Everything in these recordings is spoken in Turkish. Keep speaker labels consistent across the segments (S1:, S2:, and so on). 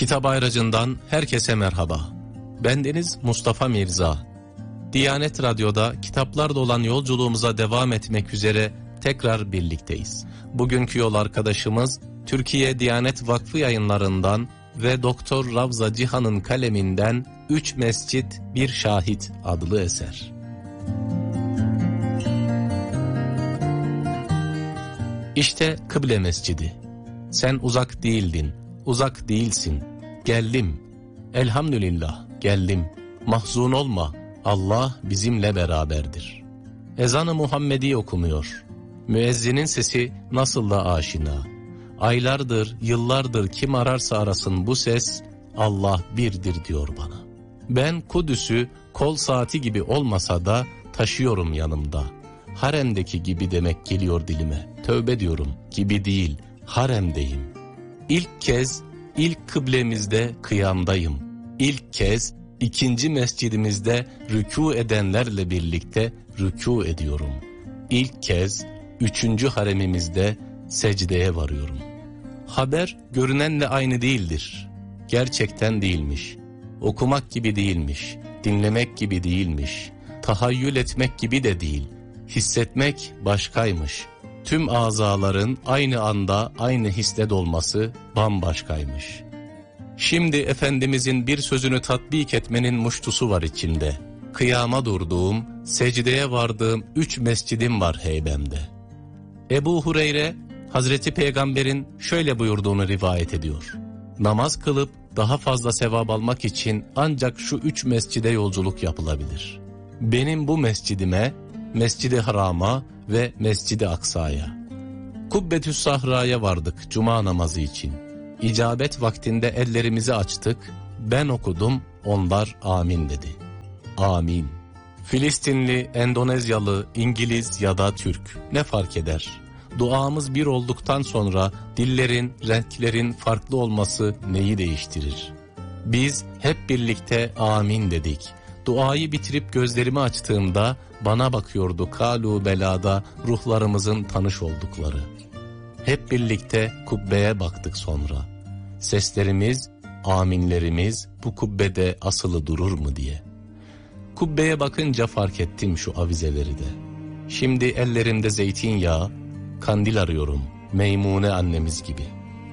S1: Kitap Ayracı'ndan herkese merhaba. Bendeniz Mustafa Mirza. Diyanet Radyo'da kitaplarla olan yolculuğumuza devam etmek üzere tekrar birlikteyiz. Bugünkü yol arkadaşımız Türkiye Diyanet Vakfı Yayınlarından ve Doktor Ravza Cihan'ın kaleminden 3 Mescit Bir Şahit adlı eser. İşte Kıble Mescidi. Sen uzak değildin, uzak değilsin. Geldim. Elhamdülillah geldim. Mahzun olma. Allah bizimle beraberdir. Ezan-ı Muhammedi okunuyor. Müezzinin sesi nasıl da aşina. Aylardır, yıllardır kim ararsa arasın bu ses, Allah birdir diyor bana. Ben Kudüs'ü kol saati gibi olmasa da taşıyorum yanımda. Haremdeki gibi demek geliyor dilime. Tövbe diyorum, gibi değil, haremdeyim. İlk kez, ilk kıblemizde kıyamdayım. İlk kez, ikinci mescidimizde rükû edenlerle birlikte rükû ediyorum. İlk kez, üçüncü haremimizde secdeye varıyorum. Haber görünenle aynı değildir. Gerçekten değilmiş. Okumak gibi değilmiş. Dinlemek gibi değilmiş. Tahayyül etmek gibi de değil. Hissetmek başkaymış. Tüm azaların aynı anda aynı histe dolması bambaşkaymış. Şimdi Efendimizin bir sözünü tatbik etmenin muştusu var içimde. Kıyama durduğum, secdeye vardığım 3 mescidim var heybemde. Ebu Hureyre, Hazreti Peygamber'in şöyle buyurduğunu rivayet ediyor. Namaz kılıp daha fazla sevap almak için ancak şu 3 mescide yolculuk yapılabilir. Benim bu mescidime, Mescid-i Haram'a ve Mescid-i Aksa'ya. Kubbetü's Sahra'ya vardık cuma namazı için. İcabet vaktinde ellerimizi açtık, ben okudum, onlar amin dedi. Amin. Filistinli, Endonezyalı, İngiliz ya da Türk ne fark eder? Duamız bir olduktan sonra dillerin, renklerin farklı olması neyi değiştirir? Biz hep birlikte amin dedik. Duayı bitirip gözlerimi açtığımda bana bakıyordu kalu belada ruhlarımızın tanış oldukları. Hep birlikte kubbeye baktık sonra. Seslerimiz, aminlerimiz bu kubbede asılı durur mu diye. Kubbeye bakınca fark ettim şu avizeleri de. Şimdi ellerimde zeytinyağı, kandil arıyorum Meymune annemiz gibi.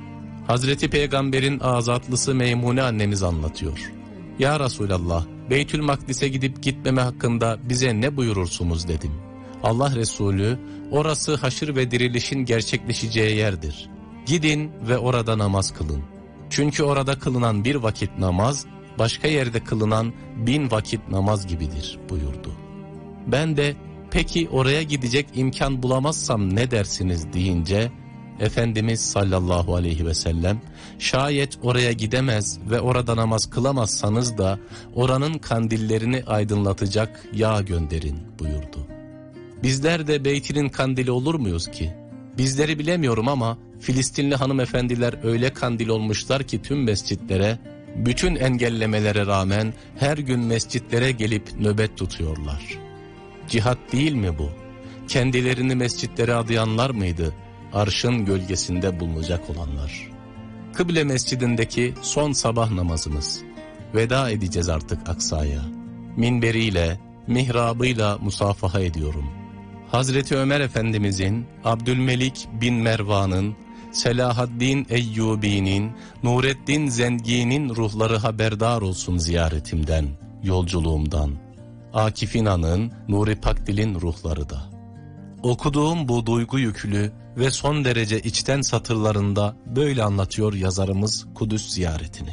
S1: Hazreti Peygamber'in azatlısı Meymune annemiz anlatıyor. Ya Resulallah, Beytül Makdis'e gidip gitmeme hakkında bize ne buyurursunuz dedim. Allah Resulü, orası haşır ve dirilişin gerçekleşeceği yerdir. Gidin ve orada namaz kılın. Çünkü orada kılınan bir vakit namaz, başka yerde kılınan 1000 vakit namaz gibidir buyurdu. Ben de peki oraya gidecek imkan bulamazsam ne dersiniz deyince, Efendimiz sallallahu aleyhi ve sellem, şayet oraya gidemez ve orada namaz kılamazsanız da oranın kandillerini aydınlatacak yağ gönderin buyurdu. Bizler de Beyt'in kandili olur muyuz ki? Bizleri bilemiyorum ama Filistinli hanımefendiler öyle kandil olmuşlar ki tüm mescitlere, bütün engellemelere rağmen her gün mescitlere gelip nöbet tutuyorlar. Cihat değil mi bu? Kendilerini mescitlere adayanlar mıydı? Arşın gölgesinde bulunacak olanlar. Kıble Mescidindeki son sabah namazımız. Veda edeceğiz artık Aksa'ya. Minberiyle, mihrabıyla musafaha ediyorum. Hazreti Ömer Efendimizin, Abdülmelik bin Mervan'ın, Selahaddin Eyyubi'nin, Nureddin Zengi'nin ruhları haberdar olsun ziyaretimden, yolculuğumdan. Akif İnan'ın, Nuri Pakdil'in ruhları da. Okuduğum bu duygu yüklü ve son derece içten satırlarında böyle anlatıyor yazarımız Kudüs ziyaretini.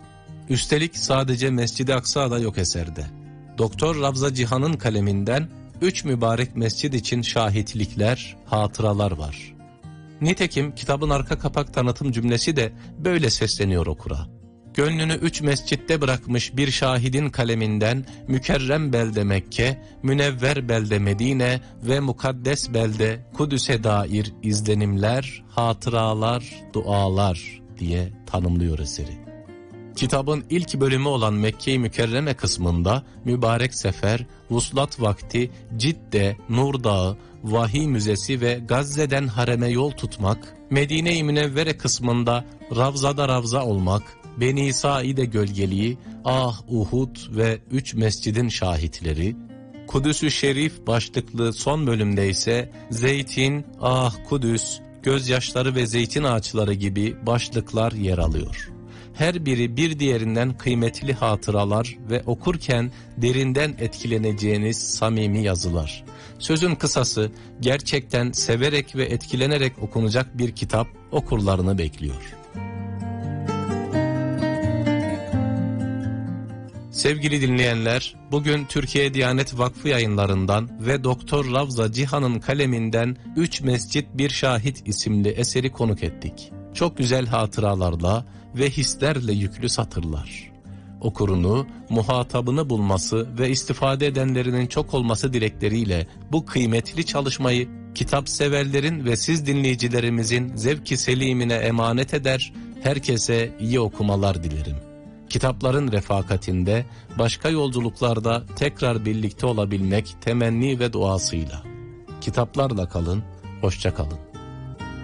S1: Üstelik sadece Mescid-i Aksa'da yok eserde. Doktor Ravza Cihan'ın kaleminden 3 mübarek mescid için şahitlikler, hatıralar var. Nitekim kitabın arka kapak tanıtım cümlesi de böyle sesleniyor okura. Gönlünü 3 mescitte bırakmış bir şahidin kaleminden mükerrem belde Mekke, münevver belde Medine ve mukaddes belde Kudüs'e dair izlenimler, hatıralar, dualar diye tanımlıyor eseri. Kitabın ilk bölümü olan Mekke-i Mükerreme kısmında mübarek sefer, vuslat vakti, Cidde, Nur Dağı, Vahiy Müzesi ve Gazze'den hareme yol tutmak, Medine-i Münevvere kısmında Ravza'da Ravza olmak, Beni Saide gölgeliği, Ah Uhud ve 3 mescidin şahitleri, Kudüs-ü Şerif başlıklı son bölümde ise Zeytin, Ah Kudüs, Gözyaşları ve Zeytin Ağaçları gibi başlıklar yer alıyor. Her biri bir diğerinden kıymetli hatıralar ve okurken derinden etkileneceğiniz samimi yazılar. Sözün kısası, gerçekten severek ve etkilenerek okunacak bir kitap okurlarını bekliyor. Sevgili dinleyenler, bugün Türkiye Diyanet Vakfı yayınlarından ve Doktor Ravza Cihan'ın kaleminden 3 Mescit Bir Şahit isimli eseri konuk ettik. Çok güzel hatıralarla ve hislerle yüklü satırlar. Okurunu, muhatabını bulması ve istifade edenlerinin çok olması dilekleriyle bu kıymetli çalışmayı kitap severlerin ve siz dinleyicilerimizin zevki selimine emanet eder, herkese iyi okumalar dilerim. Kitapların refakatinde, başka yolculuklarda tekrar birlikte olabilmek temenni ve duasıyla. Kitaplarla kalın, hoşça kalın.